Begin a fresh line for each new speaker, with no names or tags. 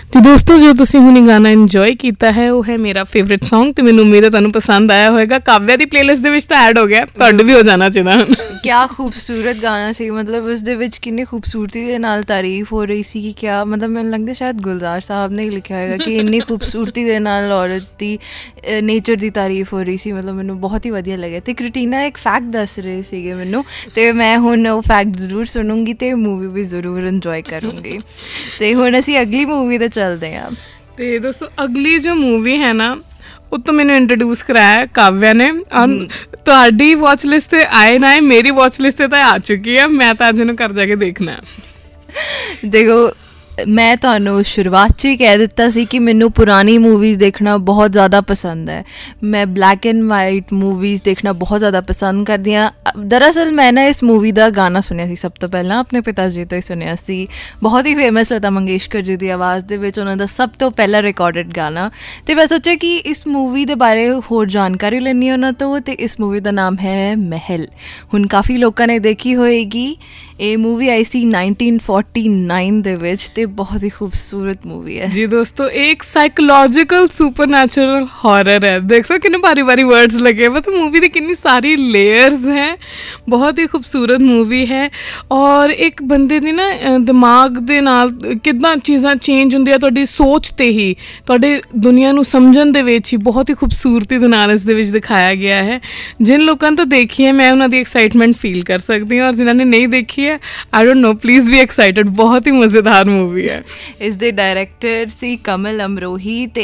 ਤੇ ਦੋਸਤੋ ਜੋ ਤੁਸੀਂ ਹੁਣੀ ਗਾਣਾ ਇੰਜੋਏ ਕੀਤਾ ਹੈ ਉਹ ਹੈ ਮੇਰਾ ਫੇਵਰਿਟ ਸੌਂਗ ਤੇ ਮੈਨੂੰ ਉਮੀਦ ਹੈ ਤੁਹਾਨੂੰ ਪਸੰਦ ਆਇਆ ਹੋਏਗਾ। ਕਾਵਿਆ ਦੀ ਪਲੇਲਿਸਟ ਦੇ ਵਿੱਚ ਤਾਂ ਐਡ ਹੋ ਗਿਆ, ਤੁਹਾਨੂੰ ਵੀ ਹੋ ਜਾਣਾ ਚਾਹੀਦਾ ਹੁਣ।
ਕਿਆ ਖੂਬਸੂਰਤ ਗਾਣਾ ਸੀ, ਮਤਲਬ ਉਸ ਦੇ ਵਿੱਚ ਕਿੰਨੀ ਖੂਬਸੂਰਤੀ ਦੇ ਨਾਲ ਤਾਰੀਫ ਹੋ ਰਹੀ ਸੀ ਕਿ ਕਿਆ ਮਤਲਬ ਮੈਨੂੰ ਲੱਗਦਾ ਸ਼ਾਇਦ ਗੁਲਜ਼ਾਰ ਸਾਹਿਬ ਨੇ ਲਿਖਿਆ ਹੋਏਗਾ ਕਿ ਇੰਨੀ ਖੂਬਸੂਰਤੀ ਦੇ ਨਾਲ ਔਰਤ ਦੀ ਨੇਚਰ ਦੀ ਤਾਰੀਫ ਹੋ ਰਹੀ ਸੀ। ਮਤਲਬ ਮੈਨੂੰ ਬਹੁਤ ਹੀ ਵਧੀਆ ਲੱਗਿਆ। ਅਤੇ ਕ੍ਰਿਟੀਨਾ ਇੱਕ ਫੈਕਟ ਦੱਸ ਰਹੇ ਸੀਗੇ ਮੈਨੂੰ, ਅਤੇ ਮੈਂ ਹੁਣ ਉਹ ਫੈਕਟ ਜ਼ਰੂਰ ਸੁਣੂੰਗੀ ਅਤੇ ਮੂਵੀ ਵੀ ਜ਼ਰੂਰ ਇੰਜੋਏ ਕਰੂੰਗੀ। ਅਤੇ ਹੁਣ ਅਸੀਂ ਅਗਲੀ ਮੂਵੀ 'ਤੇ ਚੱਲਦੇ ਹਾਂ।
ਤੇ ਦੋਸਤੋ ਅਗਲੀ ਜੋ ਮੂਵੀ ਹੈ ਨਾ ਉਹ ਤੋਂ ਮੈਨੂੰ ਇੰਟਰੋਡਿਊਸ ਕਰਾਇਆ ਕਾਵਿਆ ਨੇ। ਤੁਹਾਡੀ ਵਾਚ ਲਿਸਟ 'ਤੇ ਆਏ ਨਾ ਆਏ, ਮੇਰੀ ਵਾਚ ਲਿਸਟ 'ਤੇ ਤਾਂ ਆ ਚੁੱਕੀ ਆ। ਮੈਂ ਤਾਂ ਅੱਜ ਇਹਨੂੰ ਘਰ ਜਾ ਕੇ ਦੇਖਣਾ।
ਦੇਖੋ ਮੈਂ ਤੁਹਾਨੂੰ ਸ਼ੁਰੂਆਤ 'ਚ ਹੀ ਕਹਿ ਦਿੱਤਾ ਸੀ ਕਿ ਮੈਨੂੰ ਪੁਰਾਣੀ ਮੂਵੀਜ਼ ਦੇਖਣਾ ਬਹੁਤ ਜ਼ਿਆਦਾ ਪਸੰਦ ਹੈ। ਮੈਂ ਬਲੈਕ ਐਂਡ ਵਾਈਟ ਮੂਵੀਜ਼ ਦੇਖਣਾ ਬਹੁਤ ਜ਼ਿਆਦਾ ਪਸੰਦ ਕਰਦੀ ਹਾਂ। ਦਰਅਸਲ ਮੈਂ ਨਾ ਇਸ ਮੂਵੀ ਦਾ ਗਾਣਾ ਸੁਣਿਆ ਸੀ ਸਭ ਤੋਂ ਪਹਿਲਾਂ ਆਪਣੇ ਪਿਤਾ ਜੀ ਤੋਂ ਹੀ ਸੁਣਿਆ ਸੀ। ਬਹੁਤ ਹੀ ਫੇਮਸ ਲਤਾ ਮੰਗੇਸ਼ਕਰ ਜੀ ਦੀ ਆਵਾਜ਼ ਦੇ ਵਿੱਚ ਉਹਨਾਂ ਦਾ ਸਭ ਤੋਂ ਪਹਿਲਾ ਰਿਕਾਰਡਡ ਗਾਣਾ। ਅਤੇ ਮੈਂ ਸੋਚਿਆ ਕਿ ਇਸ ਮੂਵੀ ਦੇ ਬਾਰੇ ਹੋਰ ਜਾਣਕਾਰੀ ਲੈਂਦੀ ਹਾਂ ਉਹਨਾਂ ਤੋਂ। ਅਤੇ ਇਸ ਮੂਵੀ ਦਾ ਨਾਮ ਹੈ ਮਹਿਲ। ਹੁਣ ਕਾਫੀ ਲੋਕਾਂ ਨੇ ਦੇਖੀ ਹੋਏਗੀ। ਇਹ ਮੂਵੀ ਆਈ ਸੀ 1949 ਦੇ ਵਿੱਚ ਅਤੇ ਬਹੁਤ ਹੀ ਖੂਬਸੂਰਤ ਮੂਵੀ ਹੈ
ਜੀ ਦੋਸਤੋ। ਇਹ ਇੱਕ ਸਾਈਕੋਲੋਜੀਕਲ ਸੁਪਰ ਨੈਚੁਰਲ ਹॉरर है। देख सो कितने भारी भारी वर्ड्स लगे, मतलब मूवी की कितनी सारी लेयर्स हैं। बहुत ही खूबसूरत मूवी है और एक बंदे ਦੀ ਨਾ ਦਿਮਾਗ ਦੇ ਨਾਲ ਕਿੱਦਾਂ ਚੀਜ਼ਾਂ ਚੇਂਜ ਹੁੰਦੀਆਂ ਤੁਹਾਡੀ ਸੋਚ 'ਤੇ ਹੀ, ਤੁਹਾਡੇ ਦੁਨੀਆ ਨੂੰ ਸਮਝਣ ਦੇ ਵਿੱਚ ਹੀ ਬਹੁਤ ਹੀ ਖੂਬਸੂਰਤੀ ਦੇ ਨਾਲ ਇਸ ਦੇ ਵਿੱਚ ਦਿਖਾਇਆ ਗਿਆ ਹੈ। ਜਿਨ ਲੋਕਾਂ ਨੇ ਤਾਂ ਦੇਖੀ ਹੈ ਮੈਂ ਉਹਨਾਂ ਦੀ ਐਕਸਾਈਟਮੈਂਟ ਫੀਲ ਕਰ ਸਕਦੀ ਹਾਂ, ਔਰ ਜਿਨ੍ਹਾਂ ਨੇ ਨਹੀਂ ਦੇਖੀ ਹੈ I don't know, please be excited. ਬਹੁਤ ਹੀ ਮਜ਼ੇਦਾਰ ਮੂਵੀ ਹੈ।
ਇਸ ਦੇ ਡਾਇਰੈਕਟਰ ਸੀ ਕਮਲ ਅਮਰੋਹੀ ਅਤੇ